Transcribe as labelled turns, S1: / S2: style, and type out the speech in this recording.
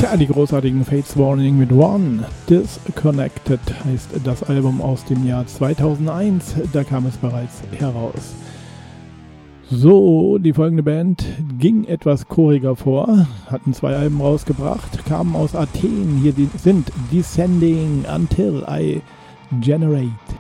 S1: Tja, die großartigen Fates Warning mit One. Disconnected heißt das Album aus dem Jahr 2001. Da kam es bereits heraus. So, die folgende Band ging etwas choriger vor, hatten 2 Alben rausgebracht, kamen aus Athen. Hier sind Descending Until I Generate.